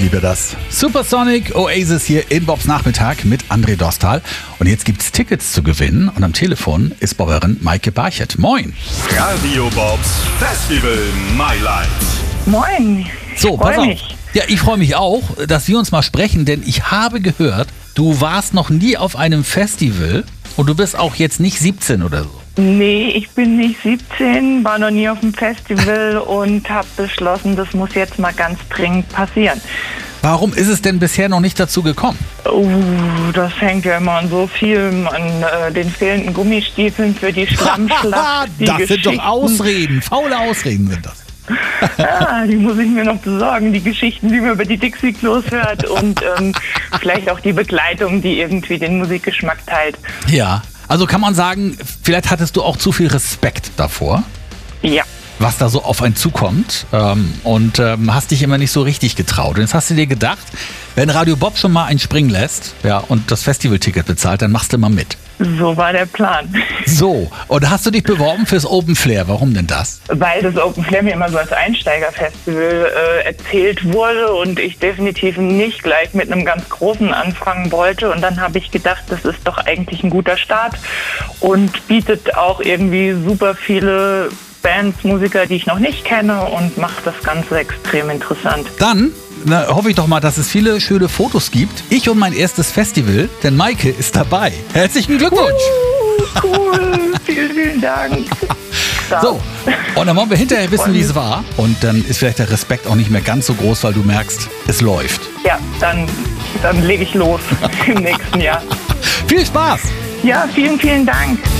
liebe das. Supersonic Oasis hier in Bobs Nachmittag mit André Dostal. Und jetzt gibt's Tickets zu gewinnen. Und am Telefon ist Bobberin Maike Barchett. Moin. Radio Bobs Festival Mailand. Moin. So, pass auf. Mich. Ja, ich freue mich auch, dass wir uns mal sprechen, denn ich habe gehört, du warst noch nie auf einem Festival und du bist auch jetzt nicht 17 oder so. Nee, ich bin nicht 17, war noch nie auf dem Festival und habe beschlossen, das muss jetzt mal ganz dringend passieren. Warum ist es denn bisher noch nicht dazu gekommen? Das hängt ja immer an so vielem, an den fehlenden Gummistiefeln für die Schlammschlacht. Das sind doch Ausreden, faule Ausreden sind das. Ja, die muss ich mir noch besorgen, die Geschichten, die man über die Dixie-Klos hört und vielleicht auch die Begleitung, die irgendwie den Musikgeschmack teilt. Ja, also kann man sagen, vielleicht hattest du auch zu viel Respekt davor, Ja. was da so auf einen zukommt und hast dich immer nicht so richtig getraut. Und jetzt hast du dir gedacht, wenn Radio Bob schon mal einen springen lässt, ja, und das Festivalticket bezahlt, dann machst du mal mit. So war der Plan. So, und hast du dich beworben fürs Open Flair? Warum denn das? Weil das Open Flair mir immer so als Einsteigerfestival erzählt wurde und ich definitiv nicht gleich mit einem ganz großen anfangen wollte. Und dann habe ich gedacht, das ist doch eigentlich ein guter Start und bietet auch irgendwie super viele Bands, Musiker, die ich noch nicht kenne und macht das Ganze extrem interessant. Dann hoffe ich doch mal, dass es viele schöne Fotos gibt. Ich und mein erstes Festival, denn Maike ist dabei. Herzlichen Glückwunsch! Cool, vielen, vielen Dank. So, und dann wollen wir hinterher wissen, wie es war. Und dann ist vielleicht der Respekt auch nicht mehr ganz so groß, weil du merkst, es läuft. Ja, dann lege ich los im nächsten Jahr. Viel Spaß! Ja, vielen, vielen Dank.